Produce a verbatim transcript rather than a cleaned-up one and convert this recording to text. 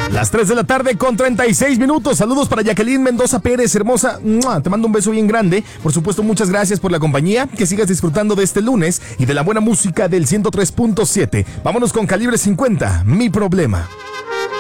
Las tres de la tarde con treinta y seis minutos. Saludos para Jacqueline Mendoza Pérez, hermosa. ¡Mua! Te mando un beso bien grande. Por supuesto, muchas gracias por la compañía. Que sigas disfrutando de este lunes y de la buena música del ciento tres punto siete. Vámonos con Calibre cincuenta, Mi Problema.